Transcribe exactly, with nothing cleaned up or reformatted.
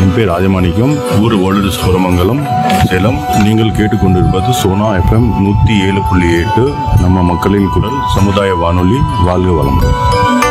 என் பேர் ராஜமாணிக்கம், ஊர் ஓலடு சோரமங்கலம், சேலம். நீங்கள் கேட்டுக்கொண்டிருப்பது சோனா எஃப்எம் நூற்றி ஏழு புள்ளி எட்டு, நம்ம மக்களின் குரல், சமுதாய வானொலி. வாழ்க வளமுடன்.